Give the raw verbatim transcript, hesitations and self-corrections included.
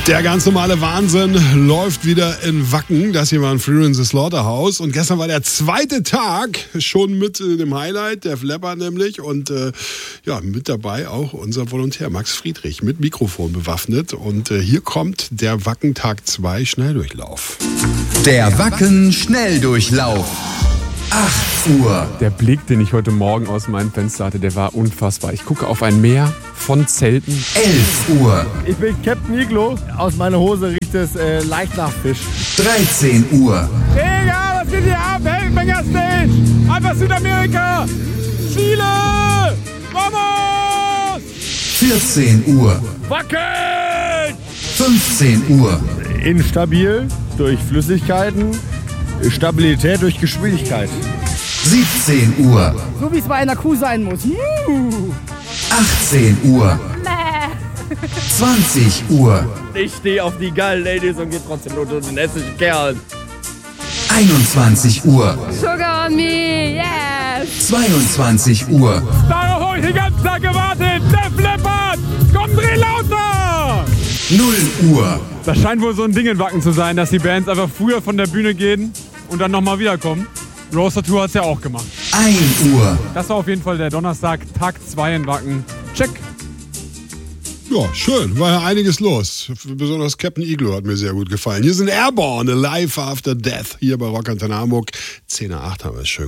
Der ganz normale Wahnsinn läuft wieder in Wacken. Das hier war ein Free in the Slaughterhouse. Und gestern war der zweite Tag schon mit äh, dem Highlight, der Flapper nämlich. Und äh, ja, mit dabei auch unser Volontär Max Friedrich mit Mikrofon bewaffnet. Und äh, hier kommt der Wacken Tag zwei Schnelldurchlauf. Der Wacken Schnelldurchlauf. acht Uhr. Der Blick, den ich heute Morgen aus meinem Fenster hatte, der war unfassbar. Ich gucke auf ein Meer von Zelten. elf Uhr. Ich bin Captain Iglo. Aus meiner Hose riecht es äh, leicht nach Fisch. dreizehn Uhr. Digga, was geht hier ab? Headbanger Stage! Einfach Südamerika! Chile! Vamos! vierzehn Uhr. Wacken! fünfzehn Uhr. Instabil durch Flüssigkeiten. Stabilität durch Geschwindigkeit. siebzehn Uhr. So wie es bei einer Kuh sein muss. Uh. achtzehn Uhr. zwanzig Uhr. Ich stehe auf die geilen Ladies und gehe trotzdem unter den hässlichen Kerlen. einundzwanzig Uhr. Sugar on me, yes! zweiundzwanzig Uhr. Darauf habe ich den ganzen Tag gewartet. Def Leppard! Komm, dreh lauter! null Uhr. Das scheint wohl so ein Ding in Wacken zu sein, dass die Bands einfach früher von der Bühne gehen und dann nochmal wiederkommen. Roaster Tour hat es ja auch gemacht. ein Uhr. Das war auf jeden Fall der Donnerstag, Tag zwei in Wacken. Check. Ja, schön. War ja einiges los. Besonders Captain Iglo hat mir sehr gut gefallen. Hier sind Airborne, Live After Death. Hier bei Rock Antenne Hamburg. zehn nach acht haben wir es schön.